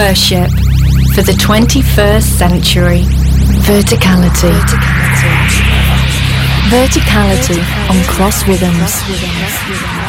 worship for the 21st century. Verticality. Verticality on Cross Rhythms.